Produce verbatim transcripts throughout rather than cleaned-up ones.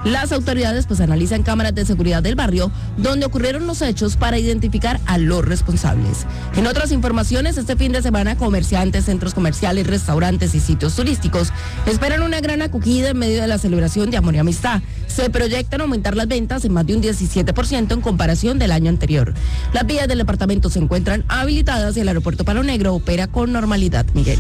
Las autoridades pues analizan cámaras de seguridad del barrio donde ocurrieron los hechos para identificar a los responsables. En otras informaciones, este fin de semana comerciantes, centros comerciales, restaurantes y sitios turísticos esperan una gran acogida en medio de la celebración de Amor y Amistad. Se proyectan aumentar las ventas en más de un diecisiete por ciento en comparación del año anterior. Las vías del departamento se encuentran habilitadas y el aeropuerto Palo Negro opera con normalidad, Miguel.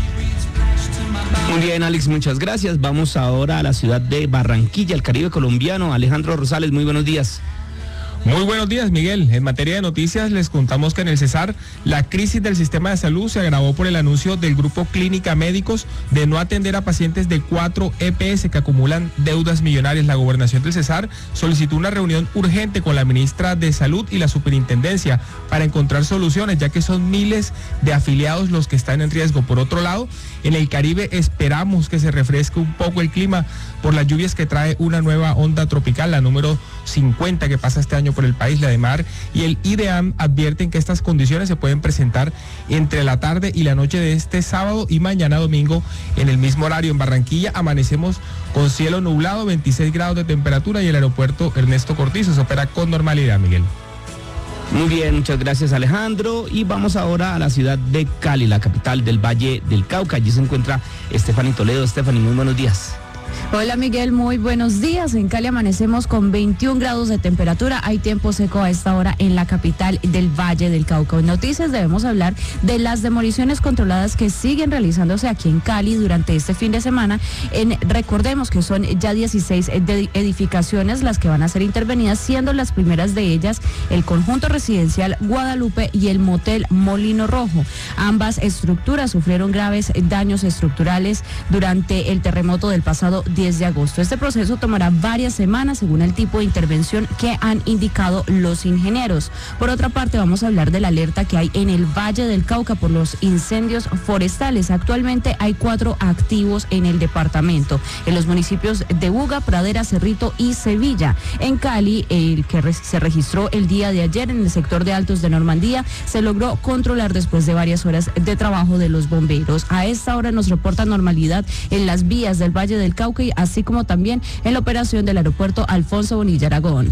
Muy bien, Alex, muchas gracias. Vamos ahora a la ciudad de Barranquilla, el Caribe colombiano. Alejandro Rosales, muy buenos días. Muy buenos días, Miguel. En materia de noticias, les contamos que en el Cesar la crisis del sistema de salud se agravó por el anuncio del Grupo Clínica Médicos de no atender a pacientes de cuatro E P S que acumulan deudas millonarias. La gobernación del Cesar solicitó una reunión urgente con la ministra de Salud y la superintendencia para encontrar soluciones, ya que son miles de afiliados los que están en riesgo. Por otro lado, en el Caribe esperamos que se refresque un poco el clima por las lluvias que trae una nueva onda tropical, la número cincuenta que pasa este año por el país. La DEMAR y el IDEAM advierten que estas condiciones se pueden presentar entre la tarde y la noche de este sábado y mañana domingo en el mismo horario. En Barranquilla amanecemos con cielo nublado, veintiséis grados de temperatura y el aeropuerto Ernesto Cortizo se opera con normalidad, Miguel. Muy bien, muchas gracias, Alejandro. Y vamos ahora a la ciudad de Cali, la capital del Valle del Cauca. Allí se encuentra Stephanie Toledo. Stephanie, muy buenos días. Hola Miguel, muy buenos días. En Cali amanecemos con veintiún grados de temperatura. Hay tiempo seco a esta hora en la capital del Valle del Cauca. En noticias debemos hablar de las demoliciones controladas que siguen realizándose aquí en Cali durante este fin de semana. En, recordemos que son ya dieciséis edificaciones las que van a ser intervenidas, siendo las primeras de ellas el conjunto residencial Guadalupe y el motel Molino Rojo. Ambas estructuras sufrieron graves daños estructurales durante el terremoto del pasado diez de agosto. Este proceso tomará varias semanas según el tipo de intervención que han indicado los ingenieros. Por otra parte, vamos a hablar de la alerta que hay en el Valle del Cauca por los incendios forestales. Actualmente hay cuatro activos en el departamento, en los municipios de Buga, Pradera, Cerrito y Sevilla. En Cali, el que re- se registró el día de ayer en el sector de Altos de Normandía, se logró controlar después de varias horas de trabajo de los bomberos. A esta hora nos reporta normalidad en las vías del Valle del Cauca, así como también en la operación del aeropuerto Alfonso Bonilla Aragón.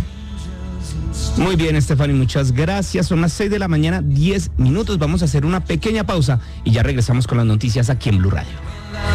Muy bien, Stephanie, muchas gracias. Son las seis de la mañana, diez minutos. Vamos a hacer una pequeña pausa y ya regresamos con las noticias aquí en Blue Radio.